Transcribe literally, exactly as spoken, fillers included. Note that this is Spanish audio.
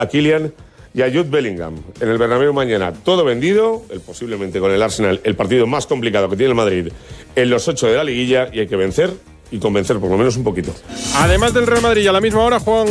a Kylian y a Jude Bellingham en el Bernabéu mañana. Todo vendido, el posiblemente con el Arsenal, el partido más complicado que tiene el Madrid en los ocho de la liguilla, y hay que vencer y convencer por lo menos un poquito. Además del Real Madrid, a la misma hora juegan